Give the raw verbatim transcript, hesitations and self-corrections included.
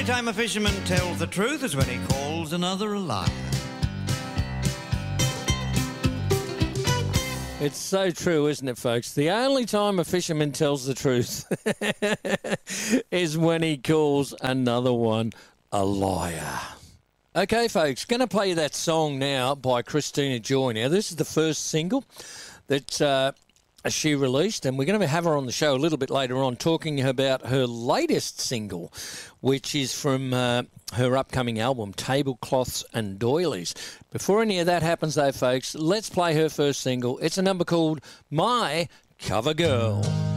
only time a fisherman tells the truth is when he calls another a liar. It's so true, isn't it, folks? The only time a fisherman tells the truth is when he calls another one a liar. Okay, folks, going to play you that song now by Christina Joy. Now, this is the first single that uh, she released, and we're going to have her on the show a little bit later on talking about her latest single, which is from uh, her upcoming album, Tablecloths and Doilies. Before any of that happens, though, folks, let's play her first single. It's a number called My Cover Girl.